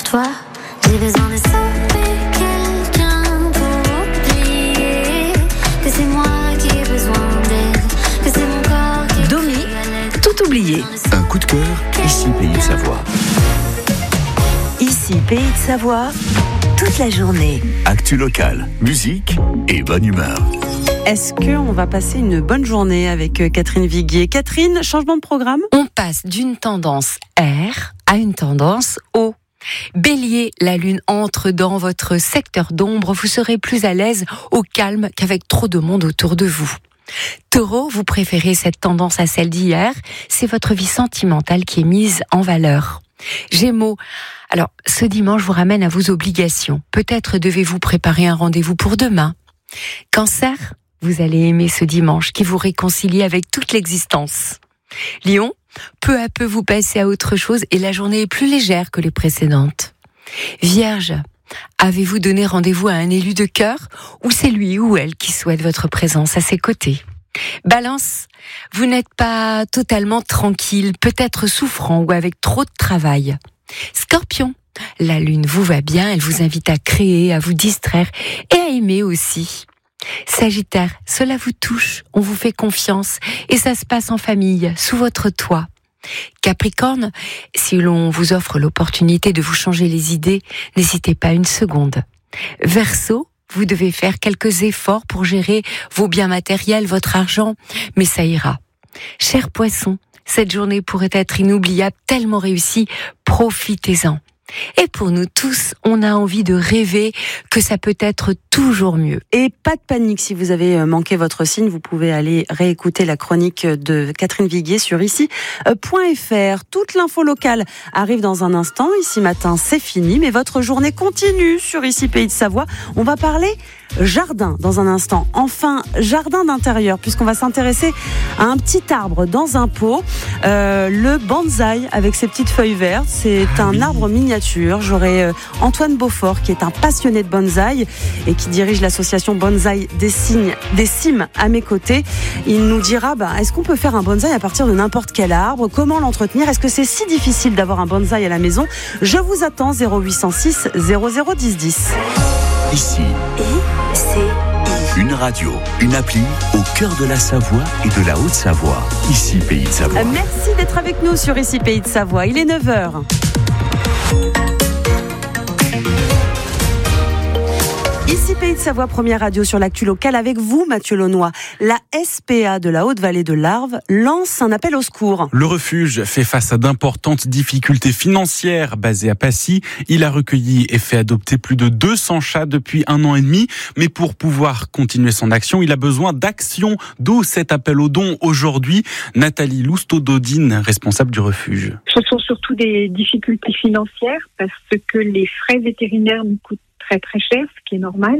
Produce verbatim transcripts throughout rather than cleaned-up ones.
toi. J'ai besoin de sauver quelqu'un pour oublier que c'est moi qui ai besoin d'aide, que c'est mon corps qui Domi, tout oublié. Un coup de cœur, ici Pays de Savoie. Ici Pays de Savoie, toute la journée. Actu locale, musique et bonne humeur. Est-ce qu'on va passer une bonne journée avec Catherine Viguier? Catherine, changement de programme? On passe d'une tendance R à une tendance O. Bélier, la lune entre dans votre secteur d'ombre, vous serez plus à l'aise au calme qu'avec trop de monde autour de vous. Taureau, vous préférez cette tendance à celle d'hier, c'est votre vie sentimentale qui est mise en valeur. Gémeaux, alors ce dimanche vous ramène à vos obligations, peut-être devez-vous préparer un rendez-vous pour demain. Cancer, vous allez aimer ce dimanche qui vous réconcilie avec toute l'existence. Lion, peu à peu vous passez à autre chose et la journée est plus légère que les précédentes. Vierge, avez-vous donné rendez-vous à un élu de cœur ou c'est lui ou elle qui souhaite votre présence à ses côtés? Balance, vous n'êtes pas totalement tranquille, peut-être souffrant ou avec trop de travail. Scorpion, la lune vous va bien, elle vous invite à créer, à vous distraire et à aimer aussi. Sagittaire, cela vous touche, on vous fait confiance et ça se passe en famille, sous votre toit. Capricorne, si l'on vous offre l'opportunité de vous changer les idées, n'hésitez pas une seconde. Verseau, vous devez faire quelques efforts pour gérer vos biens matériels, votre argent, mais ça ira. Cher Poisson, cette journée pourrait être inoubliable, tellement réussie, profitez-en. Et pour nous tous, on a envie de rêver que ça peut être toujours mieux. Et pas de panique, si vous avez manqué votre signe, vous pouvez aller réécouter la chronique de Catherine Viguier sur ici point f r. Toute l'info locale arrive dans un instant. Ici matin, c'est fini, mais votre journée continue sur Ici Pays de Savoie. On va parler jardin dans un instant. Enfin, jardin d'intérieur, puisqu'on va s'intéresser à un petit arbre dans un pot, euh, le bonsaï avec ses petites feuilles vertes. C'est ah, un oui. arbre miniature. J'aurai euh, Antoine Beaufort, qui est un passionné de bonsaï et qui dirige l'association Bonsaï des Cygnes, des Cimes à mes côtés. Il nous dira, bah, est-ce qu'on peut faire un bonsaï à partir de n'importe quel arbre? Comment l'entretenir? Est-ce que c'est si difficile d'avoir un bonsaï à la maison? Je vous attends, zéro huit cent six zéro zéro dix dix. Ici, I, C, I. une radio, une appli au cœur de la Savoie et de la Haute-Savoie. Ici Pays de Savoie. Merci d'être avec nous sur Ici Pays de Savoie. Il est neuf heures. Ici Pays de Savoie, première radio sur l'actu locale avec vous, Mathieu Launois. La S P A de la Haute-Vallée de l'Arve lance un appel au secours. Le refuge fait face à d'importantes difficultés financières. Basé à Passy, il a recueilli et fait adopter plus de deux cents chats depuis un an et demi. Mais pour pouvoir continuer son action, il a besoin d'action, d'où cet appel aux dons aujourd'hui. Nathalie Lousteau-Dodine, responsable du refuge. Ce sont surtout des difficultés financières parce que les frais vétérinaires nous coûtent très très cher, ce qui est normal,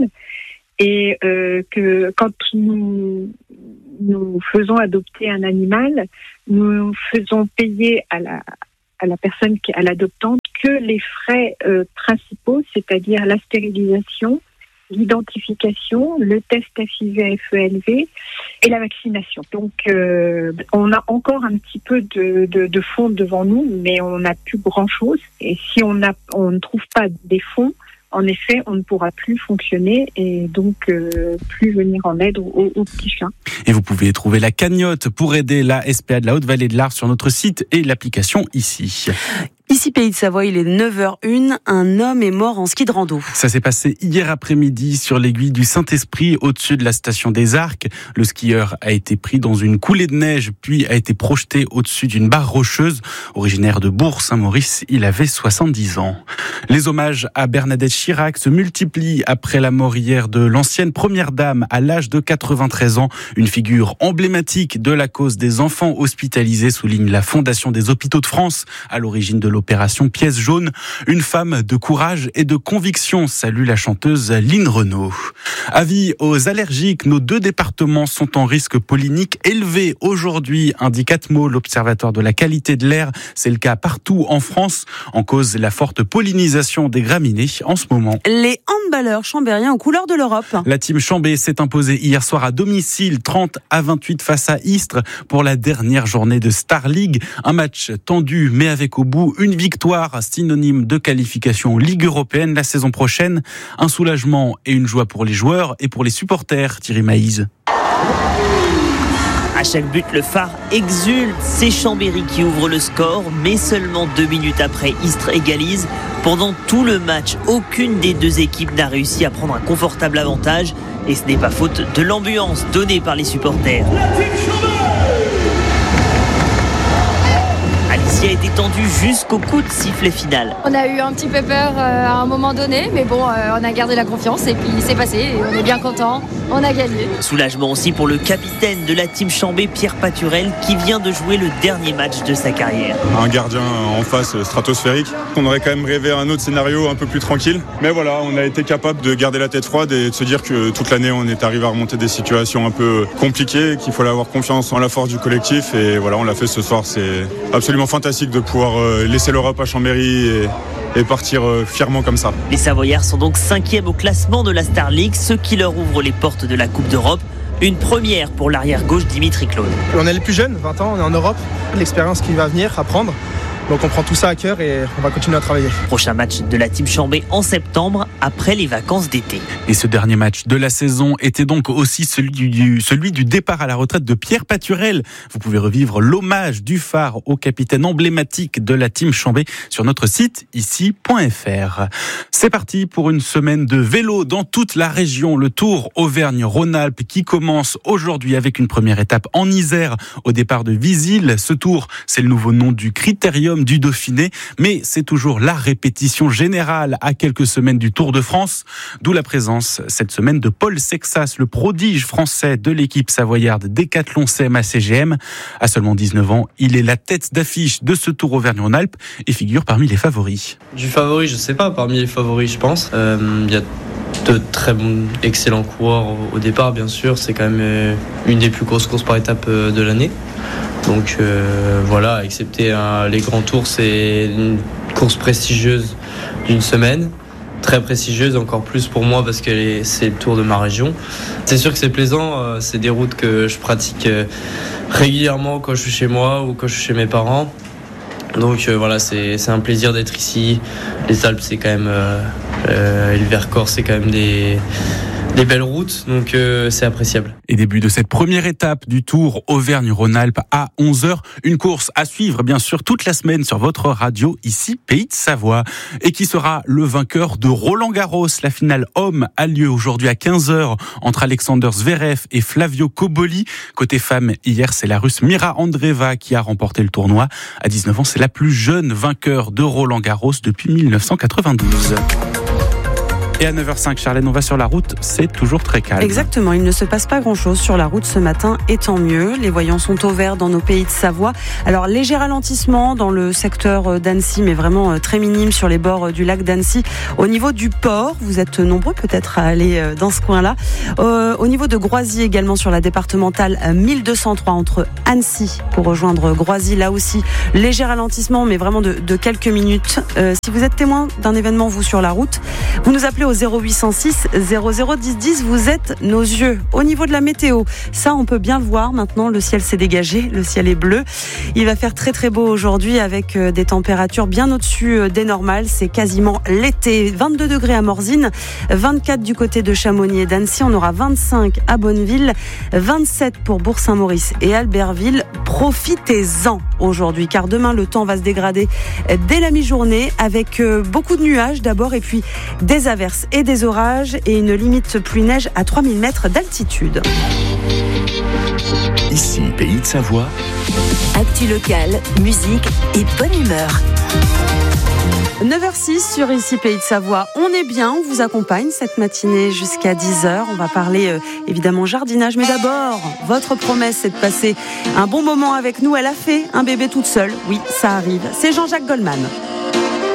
et euh, que quand nous, nous faisons adopter un animal, nous faisons payer à la, à la personne, qui, à l'adoptante, que les frais euh, principaux, c'est-à-dire la stérilisation, l'identification, le test F I V F E L V et la vaccination. Donc euh, on a encore un petit peu de, de, de fonds devant nous, mais on n'a plus grand-chose, et si on, a, on ne trouve pas des fonds, en effet, on ne pourra plus fonctionner et donc euh, plus venir en aide aux, aux petits chiens. Et vous pouvez trouver la cagnotte pour aider la S P A de la Haute-Vallée de l'Arve sur notre site et l'application Ici. Ici Pays de Savoie, il est neuf heures une. Un homme est mort en ski de rando. Ça s'est passé hier après-midi sur l'aiguille du Saint-Esprit, au-dessus de la station des Arcs. Le skieur a été pris dans une coulée de neige, puis a été projeté au-dessus d'une barre rocheuse. Originaire de Bourg-Saint-Maurice, il avait soixante-dix ans. Les hommages à Bernadette Chirac se multiplient après la mort hier de l'ancienne première dame à l'âge de quatre-vingt-treize ans. Une figure emblématique de la cause des enfants hospitalisés, souligne la Fondation des Hôpitaux de France, à l'origine de l'opération Pièce jaune. Une femme de courage et de conviction, salue la chanteuse Line Renaud. Avis aux allergiques, nos deux départements sont en risque pollinique élevé aujourd'hui, indique Atmo, l'Observatoire de la qualité de l'air. C'est le cas partout en France, en cause la forte pollinisation des graminées en ce moment. Les handballeurs chambériens aux couleurs de l'Europe. La team Chambé s'est imposée hier soir à domicile, trente à vingt-huit face à Istres, pour la dernière journée de Star League. Un match tendu, mais avec au bout une Une victoire synonyme de qualification en Ligue européenne la saison prochaine. Un soulagement et une joie pour les joueurs et pour les supporters. Thierry Maïz. À chaque but, le Phare exulte. C'est Chambéry qui ouvre le score, mais seulement deux minutes après, Istres égalise. Pendant tout le match, aucune des deux équipes n'a réussi à prendre un confortable avantage. Et ce n'est pas faute de l'ambiance donnée par les supporters. Alicia a été tendue jusqu'au coup de sifflet final. On a eu un petit peu peur euh, à un moment donné, mais bon, euh, on a gardé la confiance et puis c'est passé et on est bien content, on a gagné. Soulagement aussi pour le capitaine de la team Chambé, Pierre Paturel, qui vient de jouer le dernier match de sa carrière. Un gardien en face stratosphérique. On aurait quand même rêvé un autre scénario un peu plus tranquille. Mais voilà, on a été capable de garder la tête froide et de se dire que toute l'année on est arrivé à remonter des situations un peu compliquées, qu'il fallait avoir confiance en la force du collectif et voilà, on l'a fait ce soir. C'est absolument fantastique de pouvoir laisser l'Europe à Chambéry et, et partir fièrement comme ça. Les Savoyards sont donc cinquièmes au classement de la Star League, ce qui leur ouvre les portes de la Coupe d'Europe. Une première pour l'arrière-gauche Dimitri Claude. On est les plus jeunes, vingt ans, on est en Europe. L'expérience qui va venir, à prendre. Donc on prend tout ça à cœur et on va continuer à travailler. Prochain match de la team Chambé en septembre, après les vacances d'été. Et ce dernier match de la saison était donc aussi celui du, celui du départ à la retraite de Pierre Paturel. Vous pouvez revivre l'hommage du Phare au capitaine emblématique de la team Chambé sur notre site ici point f r. C'est parti pour une semaine de vélo dans toute la région. Le Tour Auvergne-Rhône-Alpes qui commence aujourd'hui avec une première étape en Isère au départ de Visil. Ce tour, c'est le nouveau nom du Critérium du Dauphiné, mais c'est toujours la répétition générale à quelques semaines du Tour de France, d'où la présence cette semaine de Paul Sexas, le prodige français de l'équipe savoyarde Décathlon C M A C G M. À seulement dix-neuf ans, il est la tête d'affiche de ce Tour Auvergne-Rhône-Alpes et figure parmi les favoris. Du favori, je sais pas, parmi les favoris, je pense. Il euh, y a de très bons, excellents coureurs au départ, bien sûr. C'est quand même une des plus grosses courses par étape de l'année. Donc euh, voilà, excepté hein, les grands tours, c'est une course prestigieuse d'une semaine. Très prestigieuse, encore plus pour moi parce que c'est le tour de ma région. C'est sûr que c'est plaisant, c'est des routes que je pratique régulièrement quand je suis chez moi ou quand je suis chez mes parents. Donc euh, voilà, c'est, c'est un plaisir d'être ici. Les Alpes, c'est quand même euh, euh, et le Vercors, c'est quand même des des belles routes, donc euh, c'est appréciable. Et début de cette première étape du Tour Auvergne-Rhône-Alpes à onze heures. Une course à suivre, bien sûr, toute la semaine sur votre radio, ici, Pays de Savoie. Et qui sera le vainqueur de Roland-Garros. La finale homme a lieu aujourd'hui à quinze heures entre Alexander Zverev et Flavio Cobolli. Côté femme, hier, c'est la Russe Mira Andreeva qui a remporté le tournoi. À dix-neuf ans, c'est la plus jeune vainqueur de Roland-Garros depuis dix-neuf cent quatre-vingt-douze. Et à neuf heures cinq, Charlène, on va sur la route, c'est toujours très calme. Exactement, il ne se passe pas grand-chose sur la route ce matin, et tant mieux. Les voyants sont au vert dans nos pays de Savoie. Alors, léger ralentissement dans le secteur d'Annecy, mais vraiment très minime sur les bords du lac d'Annecy. Au niveau du port, vous êtes nombreux peut-être à aller dans ce coin-là. Euh, au niveau de Groisy également sur la départementale mille deux cent trois entre Annecy pour rejoindre Groisy, là aussi, léger ralentissement, mais vraiment de, de quelques minutes. Euh, si vous êtes témoin d'un événement, vous, sur la route, vous nous appelez au zéro huit cent six zéro zéro dix dix, vous êtes nos yeux. Au niveau de la météo, ça on peut bien le voir maintenant, le ciel s'est dégagé, le ciel est bleu. Il va faire très très beau aujourd'hui avec des températures bien au-dessus des normales, c'est quasiment l'été. vingt-deux degrés à Morzine, vingt-quatre du côté de Chamonix et d'Annecy, on aura vingt-cinq à Bonneville, vingt-sept pour Bourg-Saint-Maurice et Albertville. Profitez-en aujourd'hui car demain le temps va se dégrader dès la mi-journée avec beaucoup de nuages d'abord et puis des averses et des orages et une limite pluie-neige à trois mille mètres d'altitude. Ici, Pays de Savoie. Actu locale, musique et bonne humeur. neuf heures six sur Ici Pays de Savoie. On est bien, on vous accompagne cette matinée jusqu'à dix heures. On va parler euh, évidemment jardinage, mais d'abord, votre promesse c'est de passer un bon moment avec nous. Elle a fait un bébé toute seule, oui, ça arrive. C'est Jean-Jacques Goldman.